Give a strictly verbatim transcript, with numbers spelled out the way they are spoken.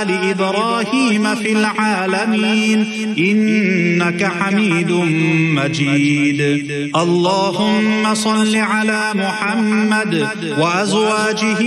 آل إبراهيم في العالمين إنك حميد مجيد. اللهم صل على محمد وأزواجه